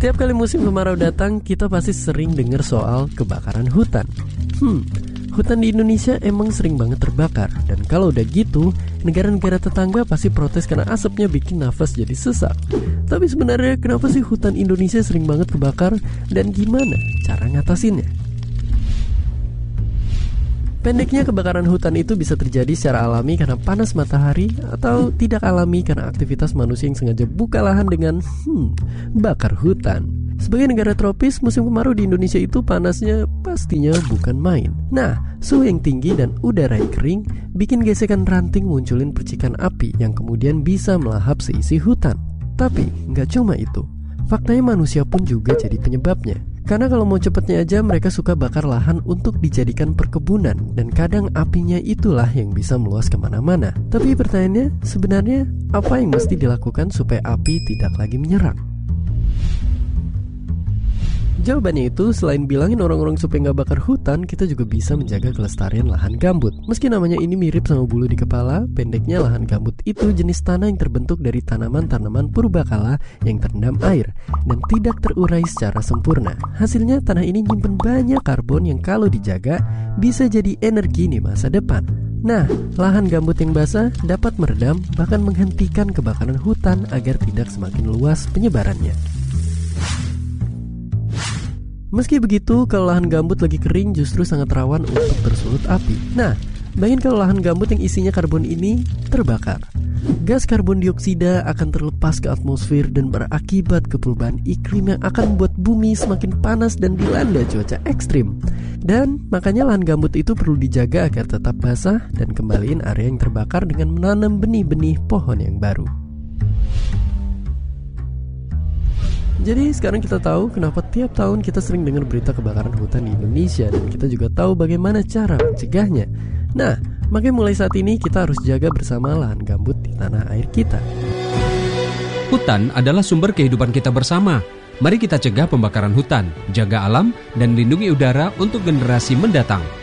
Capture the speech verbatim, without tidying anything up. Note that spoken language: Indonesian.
Setiap kali musim kemarau datang, kita pasti sering dengar soal kebakaran hutan. Hmm, hutan di Indonesia emang sering banget terbakar. Dan kalau udah gitu, negara-negara tetangga pasti protes karena asapnya bikin nafas jadi sesak. Tapi sebenarnya kenapa sih hutan Indonesia sering banget kebakar? Dan gimana cara ngatasinnya? Pendeknya, kebakaran hutan itu bisa terjadi secara alami karena panas matahari, atau tidak alami karena aktivitas manusia yang sengaja buka lahan dengan hmm, bakar hutan. Sebagai negara tropis, musim kemarau di Indonesia itu panasnya pastinya bukan main. Nah, suhu yang tinggi dan udara yang kering bikin gesekan ranting munculin percikan api yang kemudian bisa melahap seisi hutan. Tapi nggak cuma itu, faktanya manusia pun juga jadi penyebabnya. Karena kalau mau cepetnya aja, mereka suka bakar lahan untuk dijadikan perkebunan. Dan kadang apinya itulah yang bisa meluas kemana-mana. Tapi pertanyaannya, sebenarnya apa yang mesti dilakukan supaya api tidak lagi menyerang? Jawabannya itu, selain bilangin orang-orang supaya nggak bakar hutan, kita juga bisa menjaga kelestarian lahan gambut. Meski namanya ini mirip sama bulu di kepala, pendeknya lahan gambut itu jenis tanah yang terbentuk dari tanaman-tanaman purbakala yang terendam air dan tidak terurai secara sempurna. Hasilnya, tanah ini nyimpen banyak karbon yang kalau dijaga bisa jadi energi di masa depan. Nah, lahan gambut yang basah dapat meredam bahkan menghentikan kebakaran hutan agar tidak semakin luas penyebarannya. Meski begitu, kalau lahan gambut lagi kering justru sangat rawan untuk tersulut api. Nah, bayangin kalau lahan gambut yang isinya karbon ini terbakar. Gas karbon dioksida akan terlepas ke atmosfer dan berakibat ke perubahan iklim yang akan membuat bumi semakin panas dan dilanda cuaca ekstrim. Dan makanya lahan gambut itu perlu dijaga agar tetap basah dan kembaliin area yang terbakar dengan menanam benih-benih pohon yang baru. Jadi sekarang kita tahu kenapa tiap tahun kita sering dengar berita kebakaran hutan di Indonesia, dan kita juga tahu bagaimana cara mencegahnya. Nah, makanya mulai saat ini kita harus jaga bersama lahan gambut di tanah air kita. Hutan adalah sumber kehidupan kita bersama. Mari kita cegah pembakaran hutan, jaga alam, dan lindungi udara untuk generasi mendatang.